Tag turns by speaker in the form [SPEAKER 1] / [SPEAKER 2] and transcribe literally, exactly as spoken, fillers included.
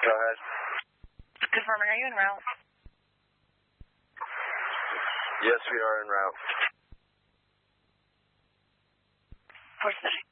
[SPEAKER 1] Go ahead.
[SPEAKER 2] Confirming, are you en route?
[SPEAKER 1] Yes, we are en route.
[SPEAKER 2] Force City.